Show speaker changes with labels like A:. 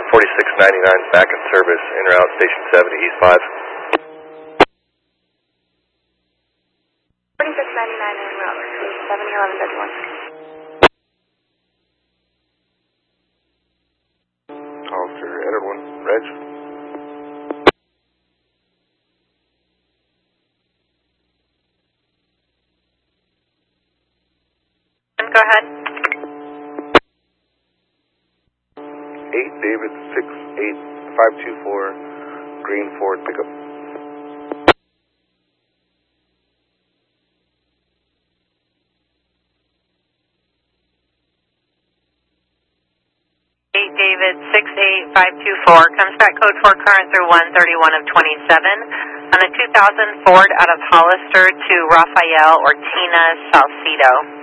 A: 4699 back in service, en route station 70 East 5.
B: 4699 en route, station 70, 1131.
A: Officer Edward 1, Reg.
B: Go ahead.
A: 8 David 68524, Green Ford pickup.
B: David 68524, comes back code 4 current through 131 of 27 on a 2000 Ford out of Hollister to Rafael Ortina Salcido.